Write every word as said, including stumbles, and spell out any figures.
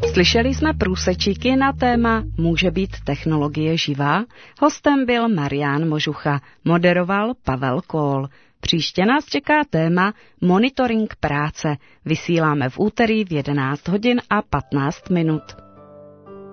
Slyšeli jsme průsečíky na téma Může být technologie živá? Hostem byl Marián Možucha, moderoval Pavel Kól. Příště nás čeká téma Monitoring práce. Vysíláme v úterý v jedenáct hodin a patnáct minut.